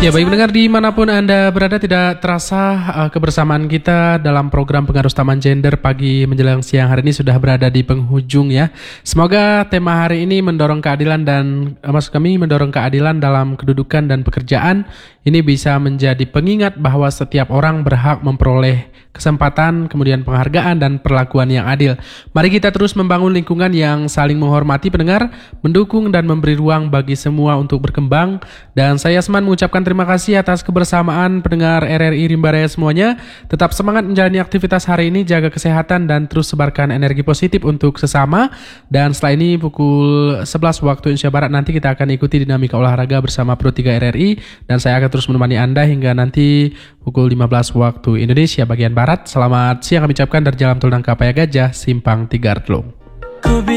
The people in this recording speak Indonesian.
Ya, baik pendengar dimanapun Anda berada, tidak terasa kebersamaan kita dalam program Pengaruh Taman Gender pagi menjelang siang hari ini sudah berada di penghujung ya. Semoga tema hari ini mendorong keadilan dan maksud kami mendorong keadilan dalam kedudukan dan pekerjaan ini bisa menjadi pengingat bahwa setiap orang berhak memperoleh kesempatan, kemudian penghargaan dan perlakuan yang adil. Mari kita terus membangun lingkungan yang saling menghormati pendengar, mendukung dan memberi ruang bagi semua untuk berkembang. Dan saya Asman mengucapkan terima kasih atas kebersamaan pendengar RRI Rimba Raya semuanya. Tetap semangat menjalani aktivitas hari ini, jaga kesehatan dan terus sebarkan energi positif untuk sesama. Dan setelah ini pukul 11 waktu Indonesia Barat nanti kita akan ikuti dinamika olahraga bersama Pro 3 RRI. Dan saya akan terus menemani Anda hingga nanti pukul 15 waktu Indonesia bagian Barat. Selamat siang kami ucapkan dari Jalan Tol Nangka Paya Gajah, Simpang 3 Artlung.